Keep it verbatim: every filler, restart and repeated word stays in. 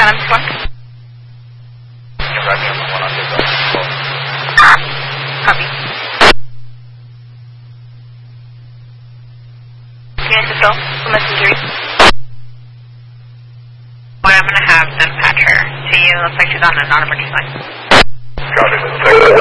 on this one? Copy. Can you fill for messenger? Well, I'm going to have them patch her to you. Looks like she's on a non-emergency line. Copy.